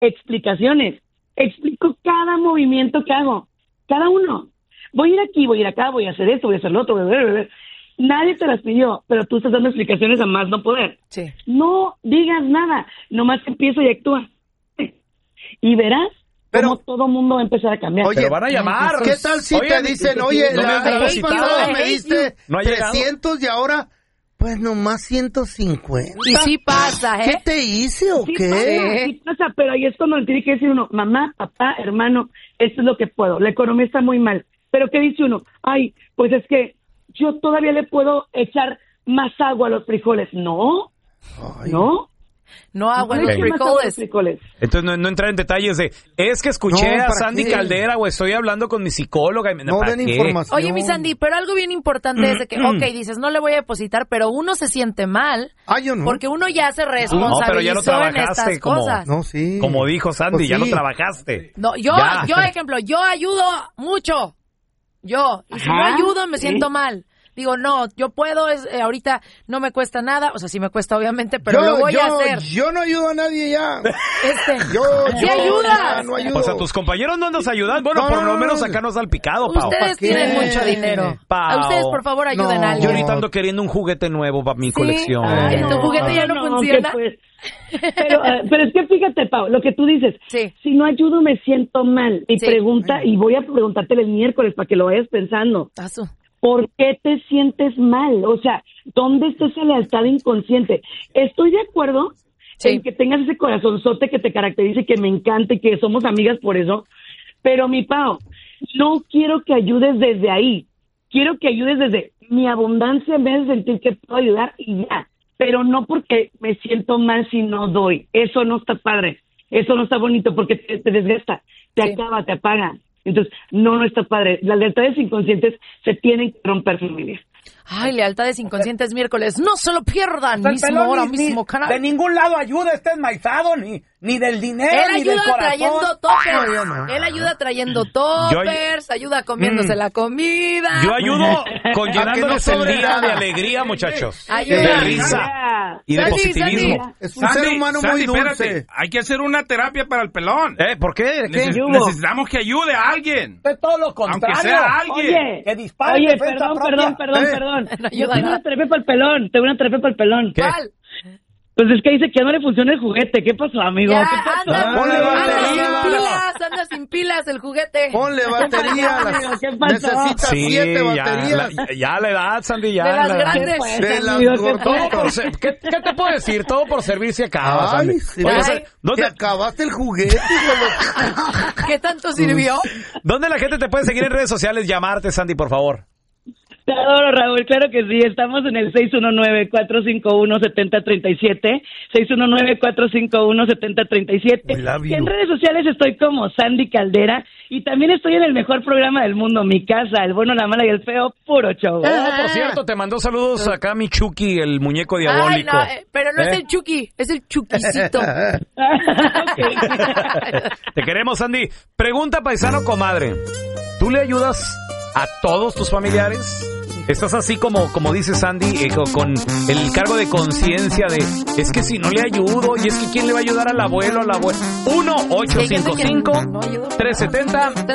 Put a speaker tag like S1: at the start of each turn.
S1: explicaciones. Explico cada movimiento que hago, cada uno. Voy a ir aquí, voy a ir acá, voy a hacer esto, voy a hacer lo otro. Nadie te las pidió, pero tú estás dando explicaciones a más no poder.
S2: Sí.
S1: No digas nada, nomás empiezo y actúa. Y verás cómo todo mundo va a empezar a cambiar.
S3: Oye,
S4: pero van a llamar.
S3: ¿Qué tal si te dicen, oye,
S4: no
S3: la vez pasada me diste
S4: no ha
S3: 300 y ahora, pues nomás 150?
S2: Y sí pasa,
S3: ¿Qué te hice o
S1: Sí
S3: qué?
S1: sí pasa, pero ahí es cuando le tiene que decir uno, mamá, papá, hermano, esto es lo que puedo, la economía está muy mal. Pero ¿qué dice uno? Ay, pues es que yo todavía le puedo echar más agua a los frijoles. No,
S2: no agua en
S1: le
S2: los
S1: eche más agua a los
S2: frijoles.
S1: frijoles.
S4: Entonces no entrar en detalles de, es que escuché
S3: No,
S4: a
S3: ¿para
S4: Sandy
S3: qué?
S4: Caldera o estoy hablando con mi psicóloga.
S3: No
S4: ¿para
S3: den
S4: qué?
S3: información.
S2: Oye, mi Sandy, pero algo bien importante es de que, dices, no le voy a depositar, pero uno se siente mal
S3: Yo no.
S2: porque uno ya se
S4: No,
S2: responsabilizó
S4: pero ya lo
S2: en
S4: trabajaste
S2: estas
S4: como-
S2: cosas.
S3: No, sí.
S4: Como dijo Sandy,
S3: Pues
S4: ya lo
S3: sí.
S4: trabajaste.
S2: No, yo, ejemplo, yo ayudo mucho. Yo. Y si no
S1: Ajá,
S2: ayudo, me
S1: sí.
S2: siento mal. Digo, no, yo puedo, ahorita no me cuesta nada. O sea, sí me cuesta, obviamente, pero lo voy a hacer.
S3: Yo no ayudo a nadie ya.
S2: ¡Sí ayudas!
S3: No ayudo.
S4: Pues a tus compañeros no nos ayudan. Bueno,
S3: No,
S4: por lo
S3: no,
S4: menos
S3: no.
S4: acá nos da el picado, Pau.
S2: Ustedes tienen mucho dinero.
S4: Pau.
S2: A ustedes, por favor, ayuden a
S4: Yo
S2: alguien.
S4: ahorita ando queriendo un juguete nuevo para mi colección.
S2: Ay, ¿tu juguete ya no funciona?
S1: que pues. Pero es que fíjate, Pau, lo que tú dices,
S2: Sí.
S1: si no ayudo me siento mal. Y
S2: Sí.
S1: pregunta, y voy a preguntártelo el miércoles para que lo vayas pensando.
S2: Tazo.
S1: ¿Por qué te sientes mal? O sea, ¿dónde está esa lealtad inconsciente? Estoy de acuerdo
S2: Sí.
S1: en que tengas ese corazonzote que te caracterice, que me encanta y que somos amigas por eso. Pero, mi Pau, no quiero que ayudes desde ahí. Quiero que ayudes desde mi abundancia en vez de sentir que puedo ayudar y ya. Pero no porque me siento mal si no doy. Eso no está padre. Eso no está bonito porque te desgasta, te
S2: Sí.
S1: acaba, te apaga. Entonces, no está padre. Las lealtades inconscientes se tienen que romper, familia.
S2: Ay, lealtades inconscientes miércoles. No se lo pierdan.
S5: El
S2: Mismo
S5: pelón
S2: hora,
S5: ni-
S2: mismo
S5: ni-
S2: canal.
S5: De ningún lado ayuda, está enmaizado, ni del dinero,
S2: Él
S5: ni del
S2: ayuda
S5: corazón.
S2: trayendo toppers.
S3: No, yo no.
S2: Él ayuda trayendo toppers, ayuda comiéndose la comida.
S4: Yo ayudo con
S3: A
S4: llenándoles
S3: que no
S4: el
S3: sobre
S4: día
S3: nada.
S4: de alegría, muchachos.
S2: Ayuda.
S4: De risa y de
S2: Sandy,
S4: positivismo.
S2: Sandy.
S3: Es un ser humano muy dulce.
S6: Espérate, hay que hacer una terapia para el pelón.
S4: ¿Por qué? ¿Qué?
S6: Necesitamos que ayude a alguien.
S5: Es todo lo contrario.
S6: Aunque sea alguien.
S1: Oye,
S5: Que dispare defensa propia.
S1: perdón.
S2: No
S1: Yo
S2: ayuda
S1: tengo
S2: nada.
S1: una terapia para el pelón. Tengo una terapia para el pelón.
S4: ¿Qué?
S2: ¿Cuál?
S1: Pues es que dice que ya no le funciona el juguete. ¿Qué pasó, amigo?
S2: Ya,
S1: ¿Qué pasó?
S3: Ponle batería.
S2: anda sin pilas el juguete.
S3: Ponle batería.
S1: ¿Qué pasó?
S3: Necesita
S4: Sí,
S3: 7
S4: ya
S3: baterías.
S4: ya la edad, Sandy, ya.
S2: De las
S4: la edad.
S2: grandes.
S1: Pues,
S3: De las
S1: amigo, ¿qué
S4: Todo por
S3: gorditas.
S4: ¿Qué te puedo decir? Todo por servir se acaba, Sandy.
S3: Ay, sí.
S4: Oye,
S2: Ay.
S4: ¿dónde,
S3: Te acabaste el juguete, hijo
S2: ¿Qué tanto sirvió?
S4: ¿Dónde la gente te puede seguir en redes sociales? Llamarte, Sandy, por favor.
S1: Te adoro, Raúl. Claro que sí. Estamos en el 619-451-7037. 619-451-7037.
S3: We love
S1: Y en
S3: you.
S1: redes sociales estoy como Sandy Caldera. Y también estoy en el mejor programa del mundo, Mi Casa, El Bueno, la Mala y el Feo, puro show.
S4: Oh, por cierto, te mandó saludos acá mi Chucky, el muñeco
S2: Ay,
S4: diabólico.
S2: no, pero no es el Chucky, es el Chuquisito.
S4: Te queremos, Sandy. Pregunta, paisano comadre. ¿Tú le ayudas a todos tus familiares? ¿Estás así como dice Sandy, con el cargo de conciencia de, es que si no le ayudo, y es que quién le va a ayudar al abuelo, a la abuela? 1-855-370